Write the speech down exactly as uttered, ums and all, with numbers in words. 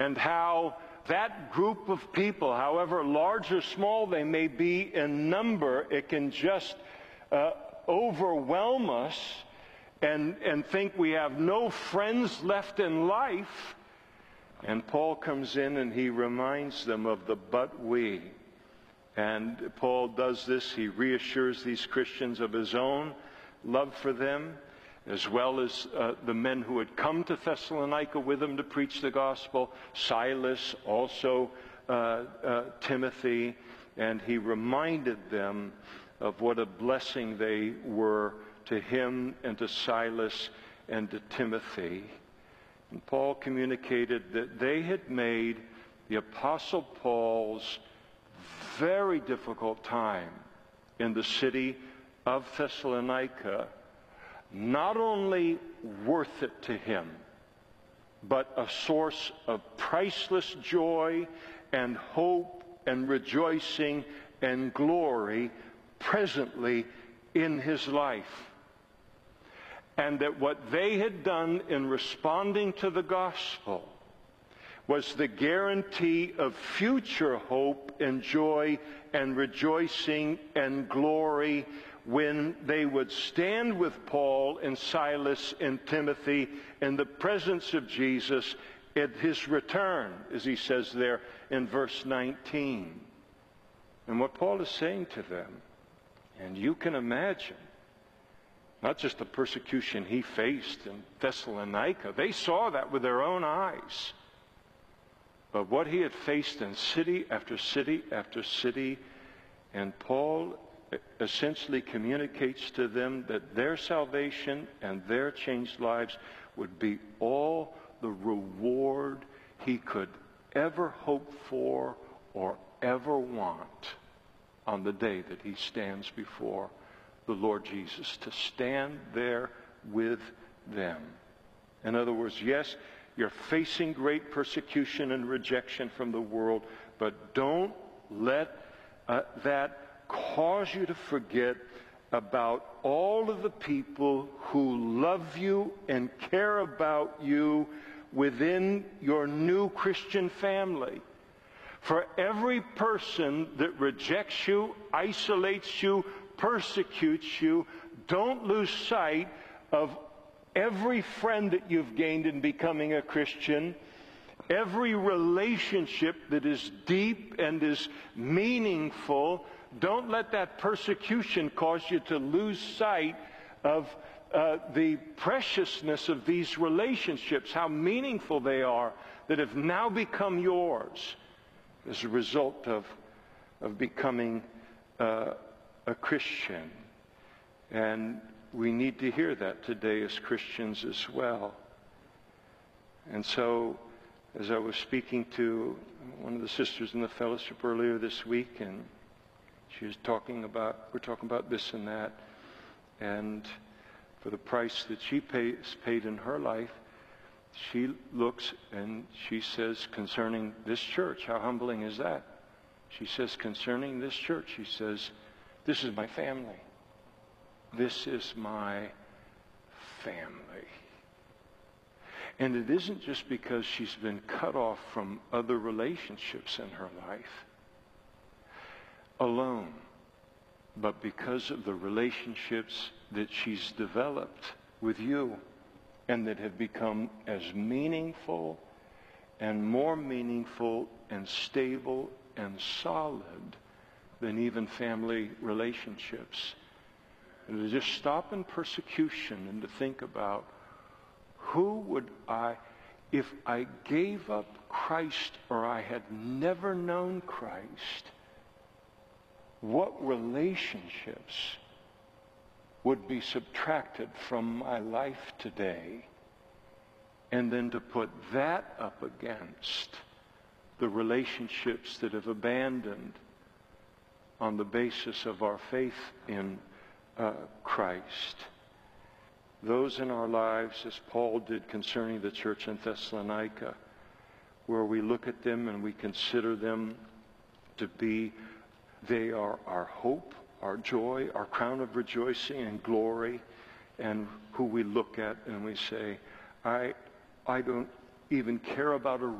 and how that group of people, however large or small they may be in number, it can just uh, overwhelm us and, and think we have no friends left in life. And Paul comes in and he reminds them of the "but we." And Paul does this. He reassures these Christians of his own love for them, as well as uh, the men who had come to Thessalonica with him to preach the gospel, Silas, also uh, uh, Timothy, and he reminded them of what a blessing they were to him and to Silas and to Timothy. And Paul communicated that they had made the Apostle Paul's very difficult time in the city of Thessalonica not only worth it to him, but a source of priceless joy and hope and rejoicing and glory presently in his life. And that what they had done in responding to the gospel was the guarantee of future hope and joy and rejoicing and glory when they would stand with Paul and Silas and Timothy in the presence of Jesus at his return, as he says there in verse nineteen. And what Paul is saying to them, and you can imagine, not just the persecution he faced in Thessalonica, they saw that with their own eyes, but what he had faced in city after city after city. And Paul essentially communicates to them that their salvation and their changed lives would be all the reward he could ever hope for or ever want on the day that he stands before the Lord Jesus, to stand there with them. In other words, yes, you're facing great persecution and rejection from the world, but don't let uh, that cause you to forget about all of the people who love you and care about you within your new Christian family. For every person that rejects you, isolates you, persecutes you, don't lose sight of every friend that you've gained in becoming a Christian, every relationship that is deep and is meaningful. Don't let that persecution cause you to lose sight of uh, the preciousness of these relationships, how meaningful they are, that have now become yours as a result of, of becoming uh, a Christian. And we need to hear that today as Christians as well. And so, as I was speaking to one of the sisters in the fellowship earlier this week, and she was talking about, we're talking about this and that, and for the price that she pays, paid in her life, she looks and she says concerning this church, how humbling is that? She says concerning this church, she says, this is my family. This is my family. And it isn't just because she's been cut off from other relationships in her life alone, but because of the relationships that she's developed with you and that have become as meaningful and more meaningful and stable and solid than even family relationships. And to just stop in persecution and to think about, who would I, if I gave up Christ or I had never known Christ, what relationships would be subtracted from my life today? And then to put that up against the relationships that have abandoned on the basis of our faith in uh, Christ. Those in our lives, as Paul did concerning the church in Thessalonica, where we look at them and we consider them to be, they are our hope, our joy, our crown of rejoicing and glory, and who we look at and we say, I, I don't even care about a